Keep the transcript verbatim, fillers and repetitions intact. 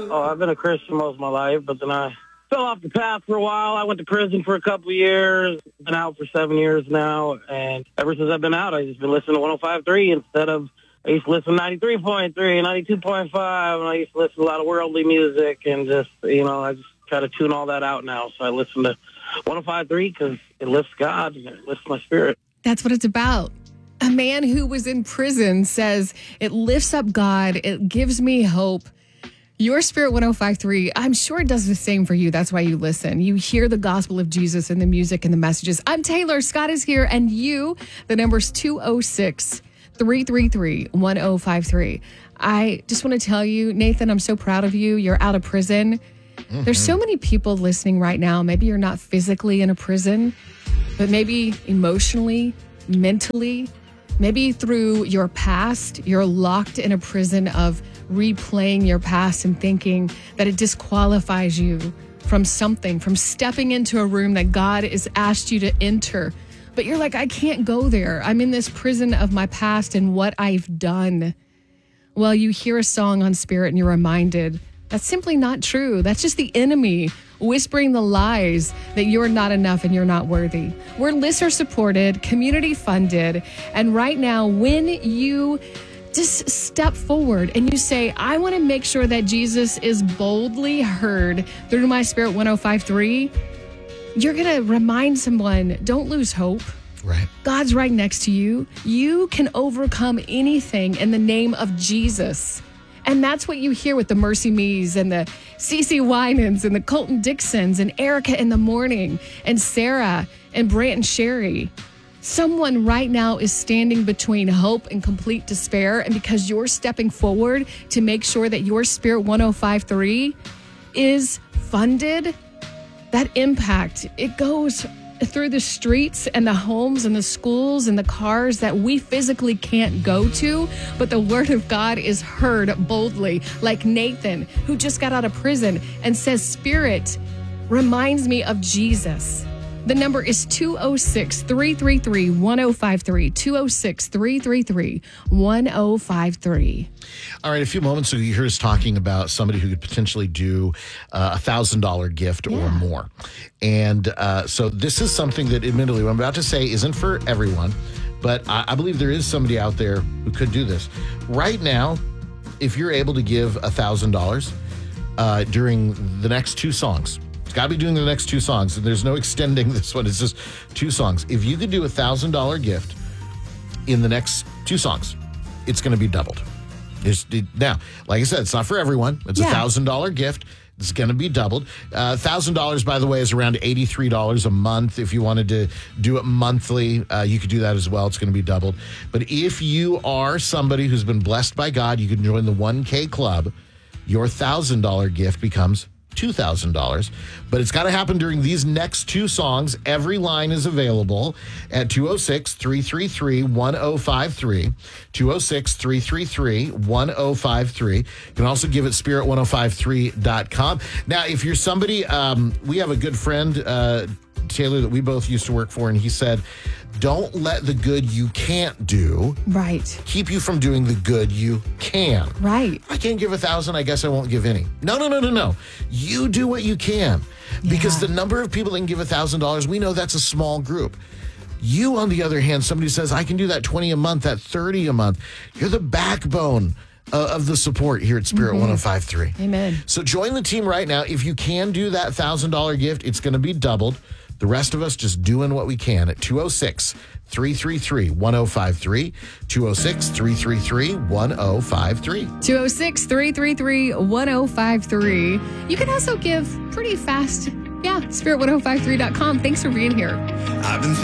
Oh, I've been a Christian most of my life, but then I fell off the path for a while. I went to prison for a couple of years, been out for seven years now, and ever since I've been out, I've just been listening to one oh five point three instead of, I used to listen to ninety-three point three, ninety-two point five, and I used to listen to a lot of worldly music, and just, you know, I just try to tune all that out now. So I listen to one oh five point three because it lifts God and it lifts my spirit. That's what it's about. A man who was in prison says it lifts up God. It gives me hope. Your Spirit one oh five point three, I'm sure it does the same for you. That's why you listen. You hear the gospel of Jesus in the music and the messages. I'm Taylor. Scott is here. And you, the number's two oh six, three three three, one oh five three. I just want to tell you, Nathan, I'm so proud of you. You're out of prison. Mm-hmm. There's so many people listening right now. Maybe you're not physically in a prison, but maybe emotionally, mentally, maybe through your past, you're locked in a prison of replaying your past and thinking that it disqualifies you from something, from stepping into a room that God has asked you to enter. But you're like, I can't go there. I'm in this prison of my past and what I've done. Well, you hear a song on Spirit and you're reminded that's simply not true. That's just the enemy whispering the lies that you're not enough and you're not worthy. We're listener supported, community funded. And right now, when you just step forward and you say, I want to make sure that Jesus is boldly heard through my Spirit one oh five point three, you're going to remind someone, don't lose hope. Right. God's right next to you. You can overcome anything in the name of Jesus. And that's what you hear with the Mercy Me's and the Cece Winans and the Colton Dixons and Erica in the Morning and Sarah and Brant and Sherry. Someone right now is standing between hope and complete despair. And because you're stepping forward to make sure that your Spirit one oh five point three is funded, that impact, it goes through the streets and the homes and the schools and the cars that we physically can't go to, but the word of God is heard boldly, like Nathan, who just got out of prison and says, Spirit reminds me of Jesus. The number is two oh six, three three three, one oh five three, two oh six, three three three, one oh five three. All right, a few moments ago, you heard us talking about somebody who could potentially do uh, a one thousand dollars gift yeah. or more. And uh, so this is something that, admittedly, what I'm about to say isn't for everyone, but I, I believe there is somebody out there who could do this. Right now, if you're able to give one thousand dollars uh, during the next two songs, it's got to be doing the next two songs. And there's no extending this one. It's just two songs. If you could do a one thousand dollars gift in the next two songs, it's going to be doubled. It's, it, now, like I said, it's not for everyone. It's a yeah. one thousand dollars gift. It's going to be doubled. Uh, one thousand dollars, by the way, is around eighty-three dollars a month. If you wanted to do it monthly, uh, you could do that as well. It's going to be doubled. But if you are somebody who's been blessed by God, you can join the one K Club. Your one thousand dollars gift becomes two thousand dollars, but it's got to happen during these next two songs. Every line is available at two oh six, three three three, one oh five three, two oh six, three three three, one oh five three. You can also give it spirit one oh five three dot com. Now, if you're somebody, um, we have a good friend, uh, Taylor, that we both used to work for, and he said, don't let the good you can't do right keep you from doing the good you can. Right. I can't give a thousand, I guess I won't give any. No, no, no, no, no. You do what you can. Yeah. Because the number of people that can give a thousand dollars, we know that's a small group. You, on the other hand, somebody says, I can do that twenty a month, that thirty a month. You're the backbone uh, of the support here at Spirit mm-hmm. one oh five point three. Amen. So join the team right now. If you can do that one thousand dollars gift, it's going to be doubled. The rest of us just doing what we can at two oh six, three three three, one oh five three, two oh six, three three three, one oh five three. two oh six, three three three, one oh five three. You can also give pretty fast. Yeah, spirit one oh five three dot com. Thanks for being here. I've been